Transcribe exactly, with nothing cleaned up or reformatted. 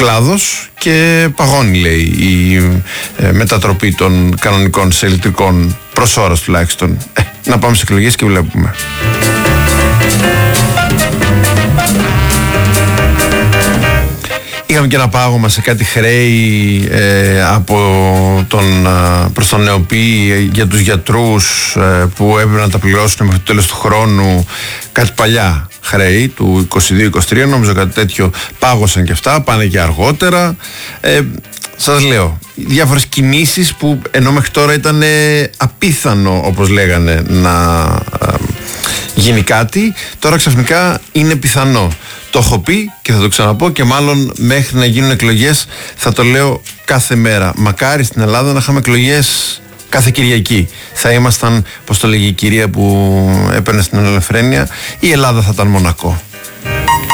κλάδος και παγώνει, λέει, η ε, μετατροπή των κανονικών σε ηλεκτρικών προς ώρας τουλάχιστον. Ε, να πάμε σε εκλογές και βλέπουμε. Είχαμε και ένα πάγωμα σε κάτι χρέη ε, από τον, ε, προς τον ΝΕΟΠΗ για τους γιατρούς ε, που έπρεπε να τα πληρώσουν μέχρι το τέλος του χρόνου, κάτι παλιά χρέη του είκοσι δύο είκοσι τρία, νόμιζα κάτι τέτοιο, πάγωσαν και αυτά, πάνε και αργότερα. Ε, σας λέω, διάφορες κινήσεις που ενώ μέχρι τώρα ήταν απίθανο, όπως λέγανε, να ε, γίνει κάτι, τώρα ξαφνικά είναι πιθανό. Το έχω πει και θα το ξαναπώ και μάλλον μέχρι να γίνουν εκλογές θα το λέω κάθε μέρα. Μακάρι στην Ελλάδα να είχαμε εκλογές κάθε Κυριακή. Θα ήμασταν, πώς το λέγει η κυρία που έπαιρνε στην Ελευθερία, η Ελλάδα θα ήταν Μονακό.